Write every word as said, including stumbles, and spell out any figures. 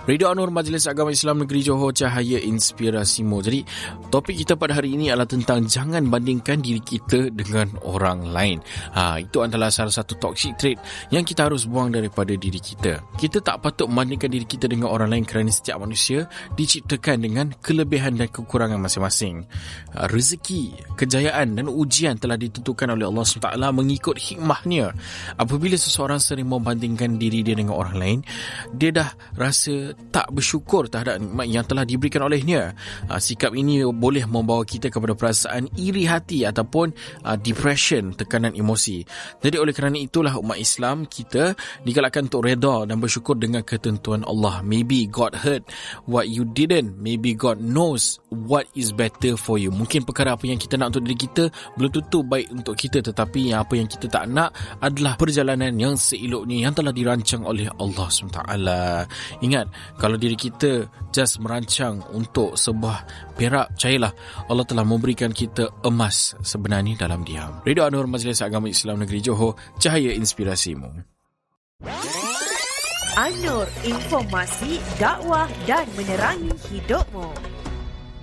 Radio Anur Majlis Agama Islam Negeri Johor, Cahaya Inspirasimu. Jadi topik kita pada hari ini adalah tentang jangan bandingkan diri kita dengan orang lain. Ha, itu adalah salah satu toxic trait yang kita harus buang daripada diri kita. Kita tak patut membandingkan diri kita dengan orang lain kerana setiap manusia diciptakan dengan kelebihan dan kekurangan masing-masing. Ha, rezeki, kejayaan dan ujian telah ditentukan oleh Allah subhanahu wa taala mengikut hikmahnya. Apabila seseorang sering membandingkan diri dia dengan orang lain, dia dah rasa tak bersyukur terhadap nikmat yang telah diberikan olehnya. Uh, sikap ini boleh membawa kita kepada perasaan iri hati ataupun uh, depression, tekanan emosi. Jadi oleh kerana itulah umat Islam kita digalakkan untuk reda dan bersyukur dengan ketentuan Allah. Maybe God heard what you didn't. Maybe God knows what is better for you. Mungkin perkara apa yang kita nak untuk diri kita belum tentu baik untuk kita, tetapi yang apa yang kita tak nak adalah perjalanan yang seeloknya yang telah dirancang oleh Allah subhanahu wa taala. Ingat, kalau diri kita just merancang untuk sebuah perak, percayalah Allah telah memberikan kita emas sebenarnya dalam diam. Radio Anur Majlis Agama Islam Negeri Johor, Cahaya Inspirasimu. Anur, informasi, dakwah dan menerangi hidupmu.